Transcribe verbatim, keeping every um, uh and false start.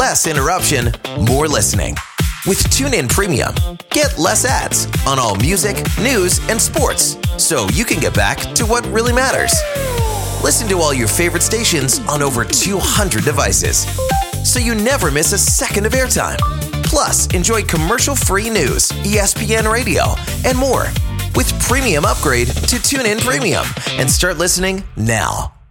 Less interruption, more listening. With TuneIn Premium, get less ads on all music, news, and sports, so you can get back to what really matters. Listen to all your favorite stations on over two hundred devices, so you never miss a second of airtime. Plus, enjoy commercial-free news, E S P N Radio, and more with premium upgrade to TuneIn Premium, and start listening now.